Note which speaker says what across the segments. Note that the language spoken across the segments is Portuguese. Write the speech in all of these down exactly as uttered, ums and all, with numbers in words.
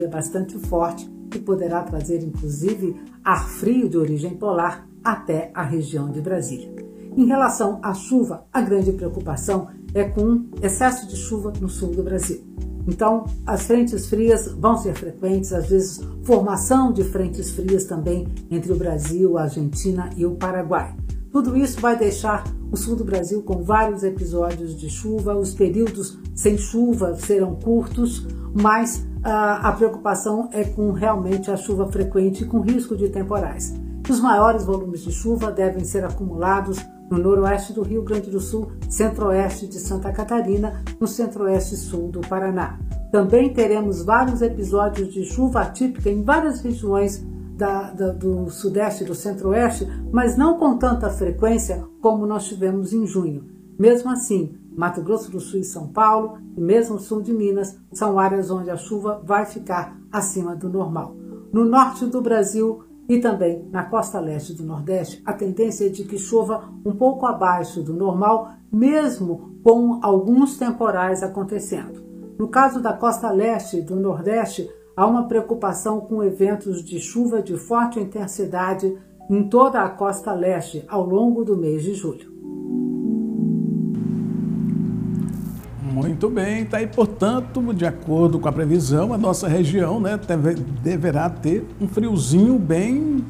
Speaker 1: é bastante forte e poderá trazer, inclusive, ar frio de origem polar até a região de Brasília. Em relação à chuva, a grande preocupação é com excesso de chuva no sul do Brasil. Então, as frentes frias vão ser frequentes, às vezes formação de frentes frias também entre o Brasil, a Argentina e o Paraguai. Tudo isso vai deixar o sul do Brasil com vários episódios de chuva, os períodos sem chuva serão curtos, mas a, a preocupação é com realmente a chuva frequente com risco de temporais. Os maiores volumes de chuva devem ser acumulados no noroeste do Rio Grande do Sul, centro-oeste de Santa Catarina, no centro-oeste sul do Paraná. Também teremos vários episódios de chuva atípica em várias regiões da, da, do sudeste e do centro-oeste, mas não com tanta frequência como nós tivemos em junho. Mesmo assim, Mato Grosso do Sul e São Paulo, e mesmo o sul de Minas, são áreas onde a chuva vai ficar acima do normal. No norte do Brasil, e também na costa leste do Nordeste, a tendência é de que chova um pouco abaixo do normal, mesmo com alguns temporais acontecendo. No caso da costa leste do Nordeste, há uma preocupação com eventos de chuva de forte intensidade em toda a costa leste ao longo do mês de julho.
Speaker 2: Muito bem, tá aí, portanto, de acordo com a previsão, a nossa região, né, deve, deverá ter um friozinho bem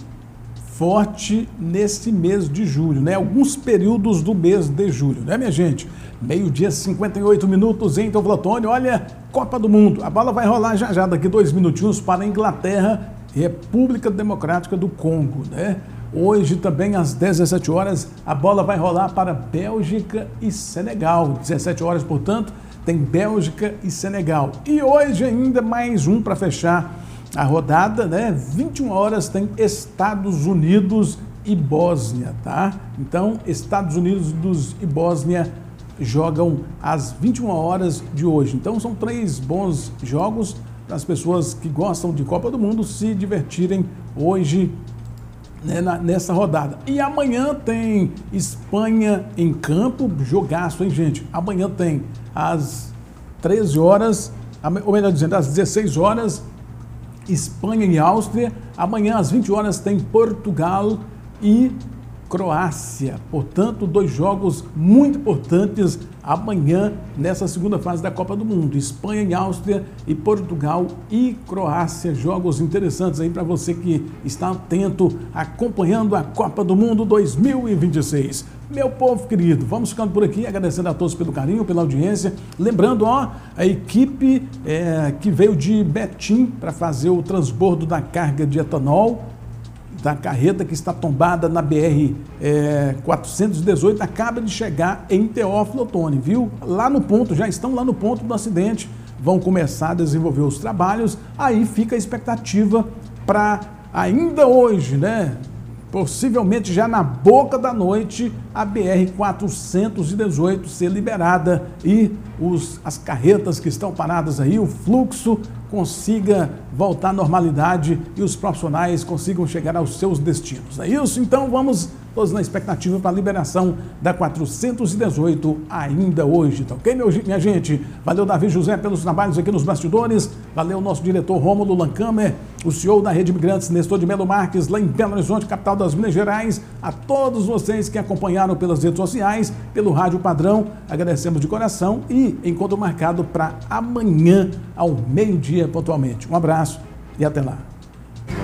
Speaker 2: forte nesse mês de julho, né? Alguns períodos do mês de julho, né, minha gente? Meio-dia, cinquenta e oito minutos em Teoflotone. Olha, Copa do Mundo. A bola vai rolar já já, daqui dois minutinhos, para a Inglaterra e República Democrática do Congo, né? Hoje também às dezessete horas a bola vai rolar para Bélgica e Senegal. dezessete horas, portanto, tem Bélgica e Senegal. E hoje ainda mais um para fechar a rodada, né? vinte e uma horas tem Estados Unidos e Bósnia, tá? Então, Estados Unidos e Bósnia jogam às vinte e uma horas de hoje. Então, são três bons jogos para as pessoas que gostam de Copa do Mundo se divertirem hoje, né, nessa rodada. E amanhã tem Espanha em campo, jogaço, hein, gente? Amanhã tem às treze horas, ou melhor dizendo, às dezesseis horas, Espanha e Áustria. Amanhã às vinte horas tem Portugal e Croácia. Portanto, dois jogos muito importantes amanhã nessa segunda fase da Copa do Mundo. Espanha e Áustria e Portugal e Croácia. Jogos interessantes aí para você que está atento, acompanhando a Copa do Mundo dois mil e vinte e seis. Meu povo querido, vamos ficando por aqui, agradecendo a todos pelo carinho, pela audiência. Lembrando, ó, a equipe é, que veio de Betim para fazer o transbordo da carga de etanol da carreta que está tombada na B R é, quatrocentos e dezoito, acaba de chegar em Teófilo Otoni, viu? Lá no ponto, já estão lá no ponto do acidente, vão começar a desenvolver os trabalhos, aí fica a expectativa para ainda hoje, né? Possivelmente já na boca da noite, a B R quatrocentos e dezoito ser liberada e os, as carretas que estão paradas aí, o fluxo consiga voltar à normalidade e os profissionais consigam chegar aos seus destinos. É isso? Então vamos todos na expectativa para a liberação da quatrocentos e dezoito ainda hoje, tá ok, meu, minha gente? Valeu, Davi José, pelos trabalhos aqui nos bastidores, valeu nosso diretor Rômulo Lancamer, o C E O da Rede Imigrantes, Nestor de Melo Marques, lá em Belo Horizonte, capital das Minas Gerais, a todos vocês que acompanharam pelas redes sociais, pelo Rádio Padrão, agradecemos de coração e encontro marcado para amanhã ao meio-dia pontualmente. Um abraço e até lá.